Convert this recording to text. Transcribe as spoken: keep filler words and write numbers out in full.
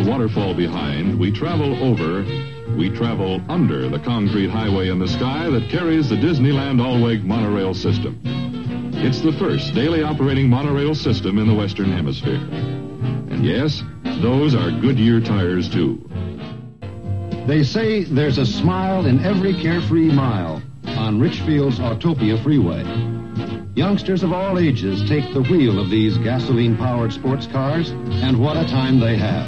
the waterfall behind, we travel over, we travel under the concrete highway in the sky that carries the Disneyland Alweg monorail system. It's the first daily operating monorail system in the Western Hemisphere. And yes, those are Goodyear tires, too. They say there's a smile in every carefree mile on Richfield's Autopia Freeway. Youngsters of all ages take the wheel of these gasoline-powered sports cars, and what a time they have.